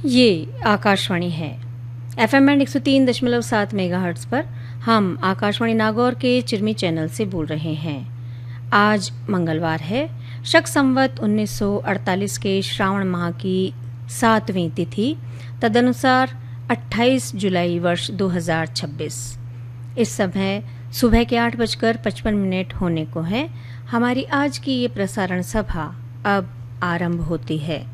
ये आकाशवाणी है। FM band 103.7 megahertz पर हम आकाशवाणी नागौर के चिरमी चैनल से बोल रहे हैं। आज मंगलवार है, शक संवत 1948 के श्रावण माह की 7वीं तिथि, तदनुसार 28 जुलाई वर्ष 2026। इस समय सुबह के 8:55 होने को है। हमारी आज की ये प्रसारण सभा अब आरंभ होती है।